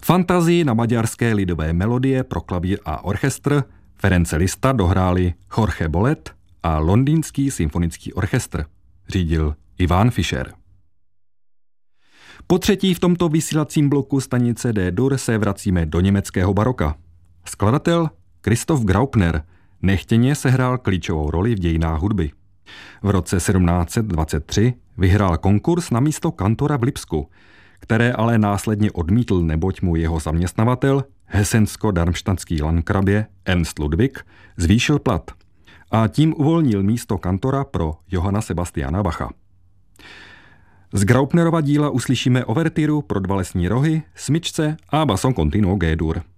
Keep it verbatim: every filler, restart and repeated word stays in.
Fantazii na maďarské lidové melodie pro klavír a orchestr Ference Liszta dohráli Jorge Bolet a Londýnský symfonický orchestr. Řídil Ivan Fischer. Po třetí v tomto vysílacím bloku stanice D-dur se vracíme do německého baroka. Skladatel Christoph Graupner nechtěně sehrál klíčovou roli v dějinách hudby. V roce sedmnáct set dvacet tři vyhrál konkurs na místo kantora v Lipsku, které ale následně odmítl, neboť mu jeho zaměstnavatel, hesensko-darmštadtský landkrabě Ernst Ludwig, zvýšil plat a tím uvolnil místo kantora pro Johanna Sebastiana Bacha. Z Graupnerova díla uslyšíme overtyru pro dva lesní rohy, smyčce a basson continuo G-dur.